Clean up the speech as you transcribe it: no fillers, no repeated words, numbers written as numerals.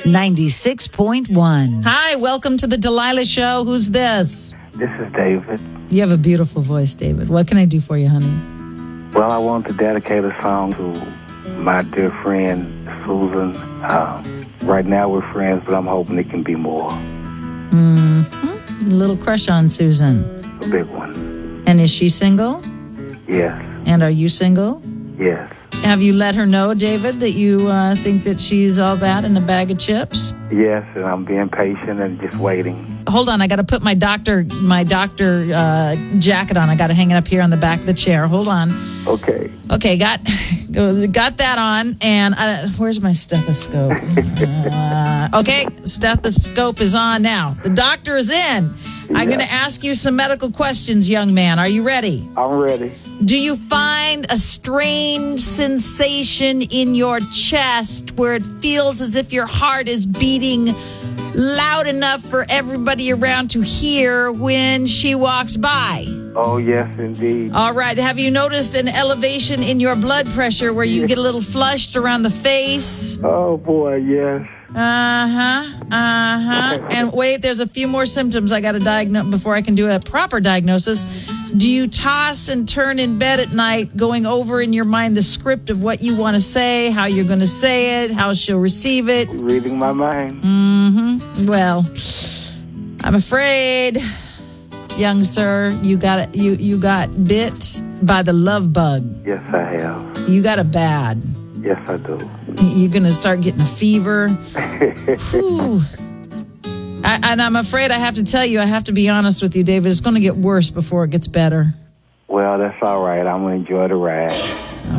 96.1. Hi, welcome to the Delilah Show. Who's this? This is David. You have a beautiful voice, David. What can I do for you, honey? Well, I want to dedicate a song to my dear friend, Susan. Right now we're friends, but I'm hoping it can be more. A little crush on Susan. A big one. And is she single? Yes. And are you single? Yes. Have you let her know, David, that you think that she's all that in a bag of chips? Yes, and I'm being patient and just waiting. Hold on, I got to put my doctor jacket on. I got it hanging up here on the back of the chair. Hold on. Okay. Okay, got that on. And where's my stethoscope? Okay, stethoscope is on now. The doctor is in. I'm going to ask you some medical questions, young man. Are you ready? I'm ready. Do you find a strange sensation in your chest where it feels as if your heart is beating loud enough for everybody around to hear when she walks by? Oh, yes, indeed. All right. Have you noticed an elevation in your blood pressure where you get a little flushed around the face? Oh, boy, yes. And wait, there's a few more symptoms I got to diagnose before I can do a proper diagnosis. Do you toss and turn in bed at night, going over in your mind the script of what you want to say, how you're going to say it, how she'll receive it? Reading my mind. Well, I'm afraid, young sir, you got bit by the love bug. Yes, I have. You got it bad. Yes, I do. You're going to start getting a fever. Whew. And I'm afraid I have to tell you, I have to be honest with you, David, it's going to get worse before it gets better. Well, that's all right. I'm going to enjoy the ride.